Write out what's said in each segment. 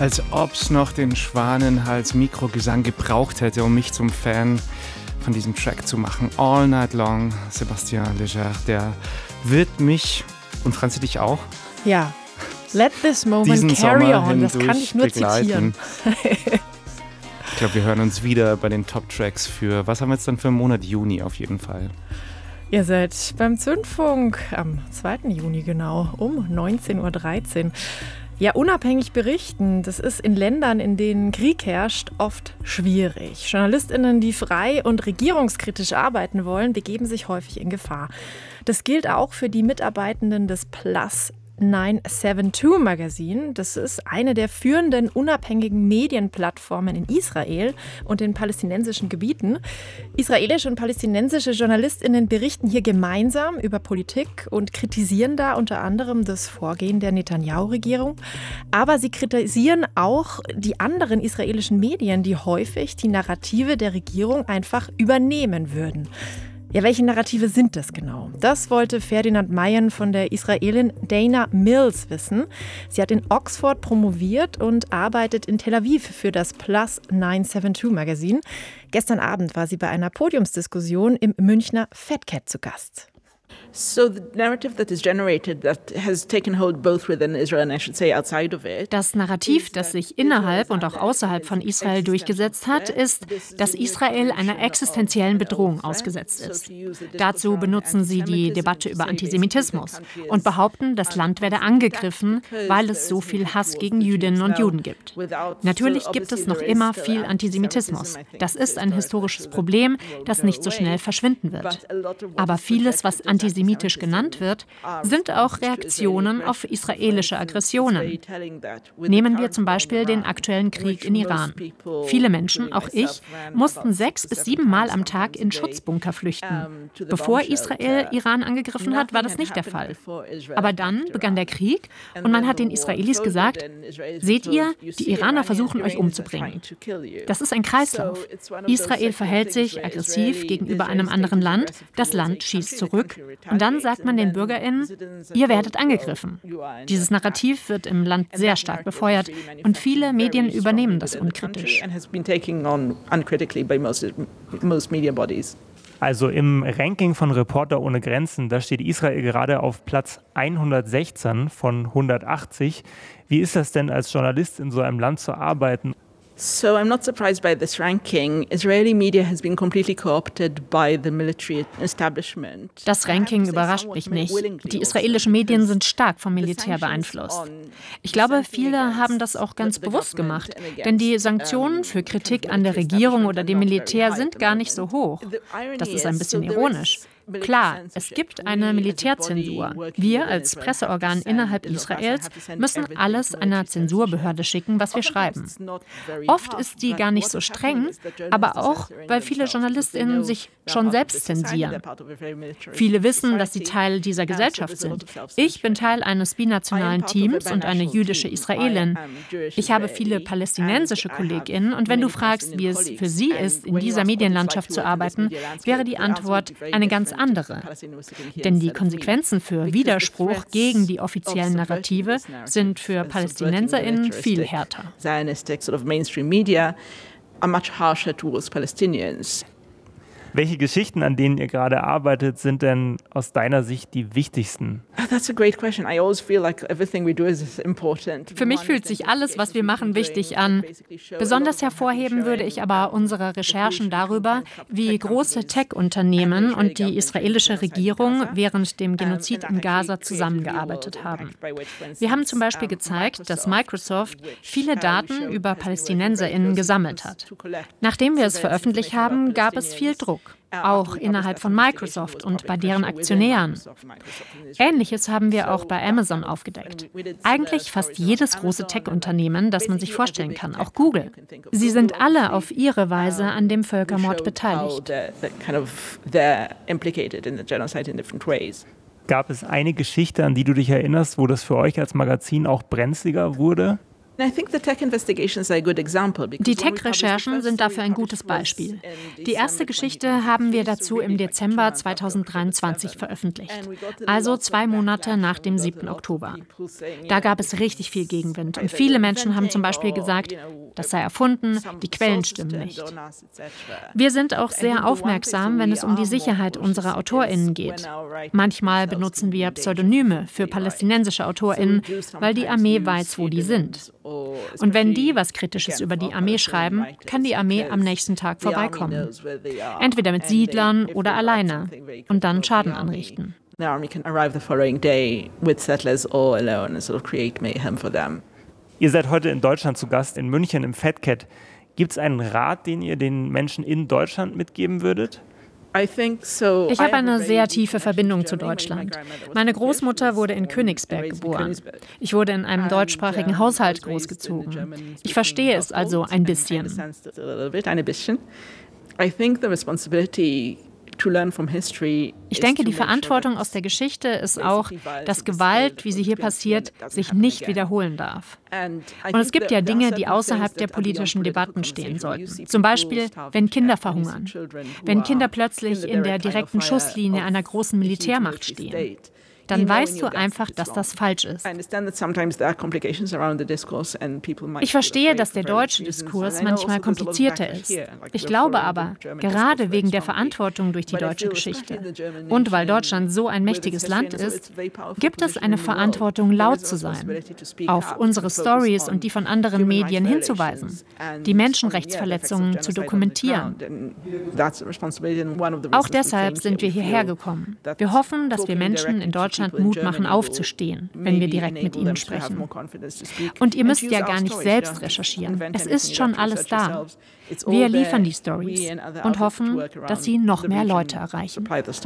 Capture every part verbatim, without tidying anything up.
Als ob's noch den Schwanenhals Mikrogesang gebraucht hätte, um mich zum Fan von diesem Track zu machen. All Night Long, Sébastien Léger, der wird mich und Franzi dich auch. Ja, let this moment carry on, das kann ich nur begleiten. Zitieren. Ich glaube, wir hören uns wieder bei den Top-Tracks für, was haben wir jetzt dann für einen Monat? Juni auf jeden Fall. Ihr seid beim Zündfunk am zweiten Juni genau um neunzehn Uhr dreizehn. Ja, unabhängig berichten, das ist in Ländern, in denen Krieg herrscht, oft schwierig. JournalistInnen, die frei und regierungskritisch arbeiten wollen, begeben sich häufig in Gefahr. Das gilt auch für die Mitarbeitenden des Plus neun sieben zwei Magazin. Das ist eine der führenden unabhängigen Medienplattformen in Israel und den palästinensischen Gebieten. Israelische und palästinensische JournalistInnen berichten hier gemeinsam über Politik und kritisieren da unter anderem das Vorgehen der Netanyahu-Regierung. Aber sie kritisieren auch die anderen israelischen Medien, die häufig die Narrative der Regierung einfach übernehmen würden. Ja, welche Narrative sind das genau? Das wollte Ferdinand Mayen von der Israelin Dana Mills wissen. Sie hat in Oxford promoviert und arbeitet in Tel Aviv für das Plus neun sieben zwei Magazin. Gestern Abend war sie bei einer Podiumsdiskussion im Münchner Fat Cat zu Gast. So the narrative that is generated that has taken hold both within Israel and I should say outside of it. Das Narrativ, das sich innerhalb und auch außerhalb von Israel durchgesetzt hat, ist, dass Israel einer existenziellen Bedrohung ausgesetzt ist. Dazu benutzen sie die Debatte über Antisemitismus und behaupten, das Land werde angegriffen, weil es so viel Hass gegen Jüdinnen und Juden gibt. Natürlich gibt es noch immer viel Antisemitismus. Das ist ein historisches Problem, das nicht so schnell verschwinden wird. Aber vieles, was antisemitisch genannt wird, sind auch Reaktionen auf israelische Aggressionen. Nehmen wir zum Beispiel den aktuellen Krieg in Iran. Viele Menschen, auch ich, mussten sechs bis sieben Mal am Tag in Schutzbunker flüchten. Bevor Israel Iran angegriffen hat, war das nicht der Fall. Aber dann begann der Krieg und man hat den Israelis gesagt, seht ihr, die Iraner versuchen euch umzubringen. Das ist ein Kreislauf. Israel verhält sich aggressiv gegenüber einem anderen Land, das Land schießt zurück. Und dann sagt man den BürgerInnen, ihr werdet angegriffen. Dieses Narrativ wird im Land sehr stark befeuert und viele Medien übernehmen das unkritisch. Also im Ranking von Reporter ohne Grenzen, da steht Israel gerade auf Platz hundertsechzehn von hundertachtzig. Wie ist das denn als Journalist in so einem Land zu arbeiten? So I'm not surprised by this ranking. Israeli media has been completely co-opted by the military establishment. Das Ranking überrascht mich nicht. Die israelischen Medien sind stark vom Militär beeinflusst. Ich glaube, viele haben das auch ganz bewusst gemacht, denn die Sanktionen für Kritik an der Regierung oder dem Militär sind gar nicht so hoch. Das ist ein bisschen ironisch. Klar, es gibt eine Militärzensur. Wir als Presseorgan innerhalb Israels müssen alles einer Zensurbehörde schicken, was wir schreiben. Oft ist die gar nicht so streng, aber auch, weil viele JournalistInnen sich schon selbst zensieren. Viele wissen, dass sie Teil dieser Gesellschaft sind. Ich bin Teil eines binationalen Teams und eine jüdische Israelin. Ich habe viele palästinensische KollegInnen und wenn du fragst, wie es für sie ist, in dieser Medienlandschaft zu arbeiten, wäre die Antwort eine ganz andere. Denn die Konsequenzen für Widerspruch gegen die offiziellen Narrative sind für PalästinenserInnen viel härter. Welche Geschichten, an denen ihr gerade arbeitet, sind denn aus deiner Sicht die wichtigsten? Für mich fühlt sich alles, was wir machen, wichtig an. Besonders hervorheben würde ich aber unsere Recherchen darüber, wie große Tech-Unternehmen und die israelische Regierung während dem Genozid in Gaza zusammengearbeitet haben. Wir haben zum Beispiel gezeigt, dass Microsoft viele Daten über PalästinenserInnen gesammelt hat. Nachdem wir es veröffentlicht haben, gab es viel Druck. Auch innerhalb von Microsoft und bei deren Aktionären. Ähnliches haben wir auch bei Amazon aufgedeckt. Eigentlich fast jedes große Tech-Unternehmen, das man sich vorstellen kann, auch Google. Sie sind alle auf ihre Weise an dem Völkermord beteiligt. Gab es eine Geschichte, an die du dich erinnerst, wo das für euch als Magazin auch brenzliger wurde? Die Tech-Recherchen sind dafür ein gutes Beispiel. Die erste Geschichte haben wir dazu im Dezember zweitausenddreiundzwanzig veröffentlicht, also zwei Monate nach dem siebten Oktober. Da gab es richtig viel Gegenwind und viele Menschen haben zum Beispiel gesagt, das sei erfunden, die Quellen stimmen nicht. Wir sind auch sehr aufmerksam, wenn es um die Sicherheit unserer AutorInnen geht. Manchmal benutzen wir Pseudonyme für palästinensische AutorInnen, weil die Armee weiß, wo die sind. Und wenn die was Kritisches über die Armee schreiben, kann die Armee am nächsten Tag vorbeikommen. Entweder mit Siedlern oder alleine und dann Schaden anrichten. Ihr seid heute in Deutschland zu Gast, in München im Fat Cat. Gibt es einen Rat, den ihr den Menschen in Deutschland mitgeben würdet? Ich habe eine sehr tiefe Verbindung zu Deutschland. Meine Großmutter wurde in Königsberg geboren. Ich wurde in einem deutschsprachigen Haushalt großgezogen. Ich verstehe es also ein bisschen. Ich denke, die Verantwortung aus der Geschichte ist auch, dass Gewalt, wie sie hier passiert, sich nicht wiederholen darf. Und es gibt ja Dinge, die außerhalb der politischen Debatten stehen sollten. Zum Beispiel, wenn Kinder verhungern, wenn Kinder plötzlich in der direkten Schusslinie einer großen Militärmacht stehen. Dann weißt du einfach, dass das falsch ist. Ich verstehe, dass der deutsche Diskurs manchmal komplizierter ist. Ich glaube aber, gerade wegen der Verantwortung durch die deutsche Geschichte und weil Deutschland so ein mächtiges Land ist, gibt es eine Verantwortung, laut zu sein, auf unsere Stories und die von anderen Medien hinzuweisen, die Menschenrechtsverletzungen zu dokumentieren. Auch deshalb sind wir hierher gekommen. Wir hoffen, dass wir Menschen in Deutschland Mut machen, aufzustehen, wenn wir direkt mit ihnen sprechen. Und ihr müsst ja gar nicht selbst recherchieren. Es ist schon alles da. Wir liefern die Stories und hoffen, dass sie noch mehr Leute erreichen.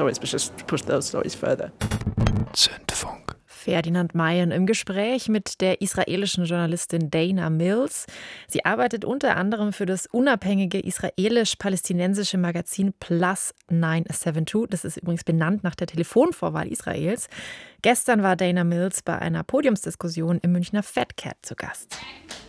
Zündfunk. Ferdinand Mayen im Gespräch mit der israelischen Journalistin Dana Mills. Sie arbeitet unter anderem für das unabhängige israelisch-palästinensische Magazin Plus neun sieben zwei. Das ist übrigens benannt nach der Telefonvorwahl Israels. Gestern war Dana Mills bei einer Podiumsdiskussion im Münchner Fat Cat zu Gast.